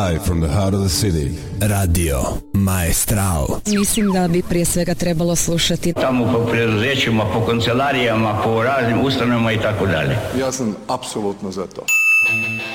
Live from the heart of the city. Radio Maestral. Mislim da bi prije svega trebalo slušati tamo po preduzećima, po kancelarijama, po raznim ustanovama i tako dalje. Ja sam apsolutno za to.